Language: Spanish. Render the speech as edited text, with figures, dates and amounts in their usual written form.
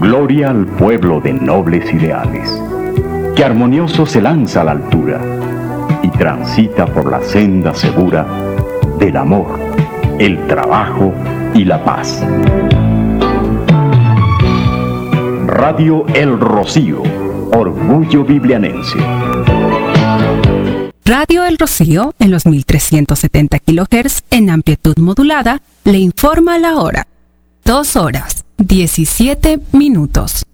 Gloria al pueblo de nobles ideales, que armonioso se lanza a la altura y transita por la senda segura del amor, el trabajo y la paz. Radio El Rocío, orgullo biblianense. Radio El Rocío, en los 1370 kHz en amplitud modulada, le informa la hora. 2 horas, 17 minutos.